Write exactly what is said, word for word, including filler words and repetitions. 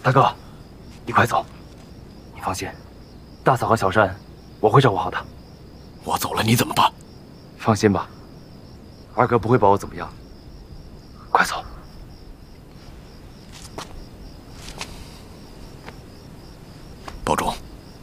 大哥，你快走。你放心，大嫂和小山，我会照顾好的。 我走了你怎么办？ 放心吧，二哥不会把我怎么样。快走。 保重。